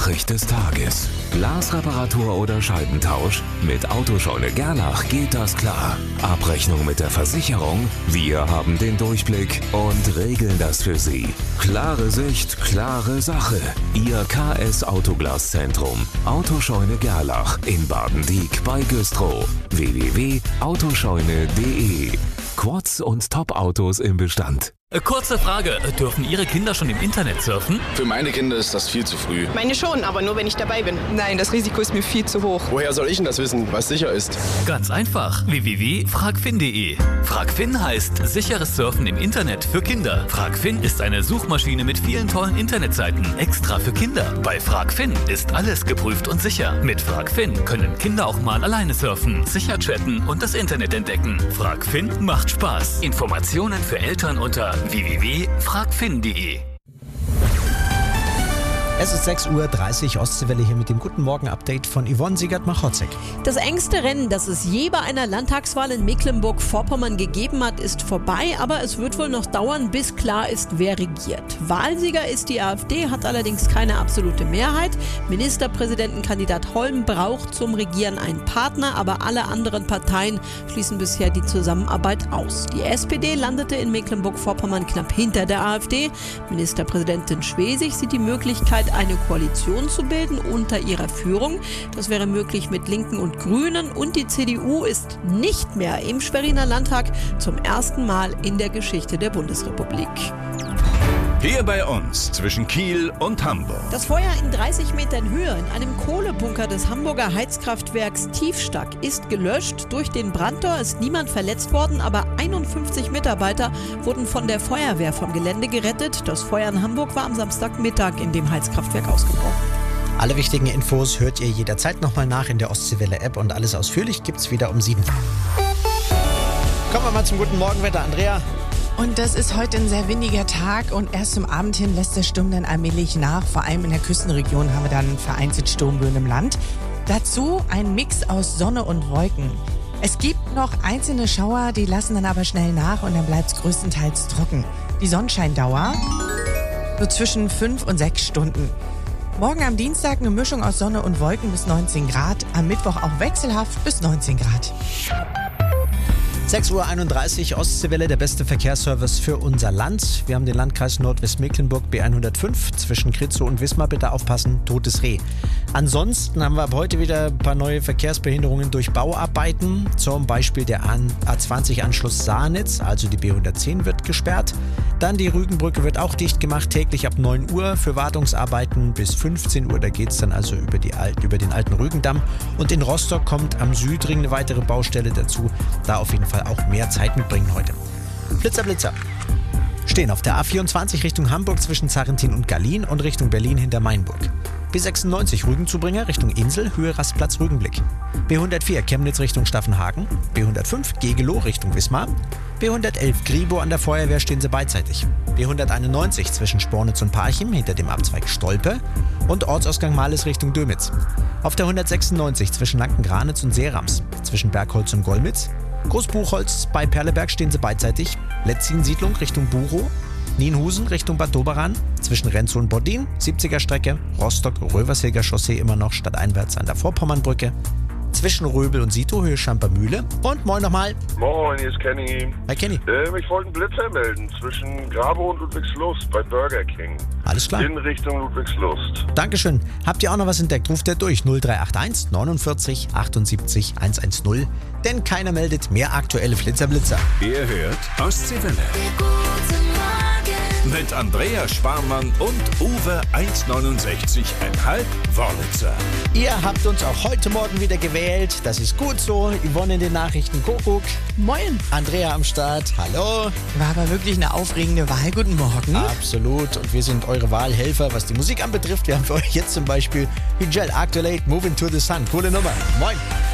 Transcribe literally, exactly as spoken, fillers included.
Nachricht des Tages. Glasreparatur oder Scheibentausch? Mit Autoscheune Gerlach geht das klar. Abrechnung mit der Versicherung? Wir haben den Durchblick und regeln das für Sie. Klare Sicht, klare Sache. Ihr K S Autoglaszentrum. Autoscheune Gerlach in Badendiek bei Güstrow. w w w punkt autoscheune punkt de. Quads und Top-Autos im Bestand. Kurze Frage, dürfen Ihre Kinder schon im Internet surfen? Für meine Kinder ist das viel zu früh. Meine schon, aber nur wenn ich dabei bin. Nein, das Risiko ist mir viel zu hoch. Woher soll ich denn das wissen, was sicher ist? Ganz einfach, w w w punkt fragfin punkt de. Fragfin heißt sicheres Surfen im Internet für Kinder. Fragfin ist eine Suchmaschine mit vielen tollen Internetseiten, extra für Kinder. Bei Fragfin ist alles geprüft und sicher. Mit Fragfin können Kinder auch mal alleine surfen, sicher chatten und das Internet entdecken. Fragfin macht Spaß. Informationen für Eltern unter w w w punkt fragfin punkt de. Es ist sechs Uhr dreißig, Ostseewelle hier mit dem Guten Morgen-Update von Yvonne Siegert-Machotzek. Das engste Rennen, das es je bei einer Landtagswahl in Mecklenburg-Vorpommern gegeben hat, ist vorbei, aber es wird wohl noch dauern, bis klar ist, wer regiert. Wahlsieger ist die AfD, hat allerdings keine absolute Mehrheit. Ministerpräsidentenkandidat Holm braucht zum Regieren einen Partner, aber alle anderen Parteien schließen bisher die Zusammenarbeit aus. Die S P D landete in Mecklenburg-Vorpommern knapp hinter der AfD. Ministerpräsidentin Schwesig sieht die Möglichkeit, eine Koalition zu bilden unter ihrer Führung. Das wäre möglich mit Linken und Grünen, und die C D U ist nicht mehr im Schweriner Landtag, zum ersten Mal in der Geschichte der Bundesrepublik. Hier bei uns zwischen Kiel und Hamburg. Das Feuer in dreißig Metern Höhe in einem Kohlebunker des Hamburger Heizkraftwerks Tiefstack ist gelöscht. Durch den Brandtor ist niemand verletzt worden, aber einundfünfzig Mitarbeiter wurden von der Feuerwehr vom Gelände gerettet. Das Feuer in Hamburg war am Samstagmittag in dem Heizkraftwerk ausgebrochen. Alle wichtigen Infos hört ihr jederzeit nochmal nach in der Ostseewelle-App, und alles ausführlich gibt's wieder um sieben. Kommen wir mal zum guten Morgenwetter, Andrea. Und das ist heute ein sehr windiger Tag, und erst zum Abend hin lässt der Sturm dann allmählich nach. Vor allem in der Küstenregion haben wir dann vereinzelt Sturmböen im Land. Dazu ein Mix aus Sonne und Wolken. Es gibt noch einzelne Schauer, die lassen dann aber schnell nach, und dann bleibt es größtenteils trocken. Die Sonnenscheindauer so zwischen fünf und sechs Stunden. Morgen am Dienstag eine Mischung aus Sonne und Wolken bis neunzehn Grad. Am Mittwoch auch wechselhaft bis neunzehn Grad. sechs Uhr einunddreißig, Ostseewelle, der beste Verkehrsservice für unser Land. Wir haben den Landkreis Nordwestmecklenburg B hundertfünf zwischen Kritzow und Wismar. Bitte aufpassen, totes Reh. Ansonsten haben wir ab heute wieder ein paar neue Verkehrsbehinderungen durch Bauarbeiten. Zum Beispiel der A zwanzig Anschluss Saarnitz, also die B hundertzehn wird gesperrt. Dann die Rügenbrücke wird auch dicht gemacht, täglich ab neun Uhr für Wartungsarbeiten bis fünfzehn Uhr. Da geht es dann also über, die, über den alten Rügendamm. Und in Rostock kommt am Südring eine weitere Baustelle dazu. Da auf jeden Fall auch mehr Zeit mitbringen heute. Blitzer, Blitzer. Stehen auf der A vierundzwanzig Richtung Hamburg zwischen Zarrentin und Gallien und Richtung Berlin hinter Mainburg. B sechsundneunzig Rügenzubringer Richtung Insel, Höhe Rastplatz Rügenblick. B hundertvier Chemnitz Richtung Staffenhagen. B hundertfünf Gegelow Richtung Wismar. B hundertelf Gribo an der Feuerwehr, stehen sie beidseitig. B hunderteinundneunzig zwischen Spornitz und Parchim hinter dem Abzweig Stolpe. Und Ortsausgang Males Richtung Dömitz. Auf der hundertsechsundneunzig zwischen Lanken-Granitz und Seerams. Zwischen Bergholz und Golmitz. Großbuchholz bei Perleberg, stehen sie beidseitig. Letzin-Siedlung Richtung Buchow. Nienhusen Richtung Bad Doberan. Zwischen Renzow und Boddin, siebziger Strecke. Rostock-Rövershilger Chaussee immer noch stadteinwärts an der Vorpommernbrücke. Zwischen Röbel und Sito, Höhe Schampermühle. Und moin nochmal. Moin, hier ist Kenny. Hi Kenny. Ähm, ich wollte einen Blitzer melden zwischen Grabow und Ludwigslust bei Burger King. Alles klar. In Richtung Ludwigslust. Dankeschön. Habt ihr auch noch was entdeckt? Ruft ihr durch null drei acht eins neunundvierzig achtundsiebzig hundertzehn. Denn keiner meldet mehr aktuelle Flitzerblitzer. Ihr hört Ostseewelle. Mit Andrea Sparmann und Uwe eins neunundsechzig Komma fünf Wörlitzer. Ihr habt uns auch heute Morgen wieder gewählt. Das ist gut so. Yvonne in den Nachrichten. Kuckuck. Moin. Andrea am Start. Hallo. War aber wirklich eine aufregende Wahl. Guten Morgen. Absolut. Und wir sind eure Wahlhelfer, was die Musik anbetrifft. Wir haben für euch jetzt zum Beispiel Hijel, Actualate, Moving to the Sun. Coole Nummer. Moin.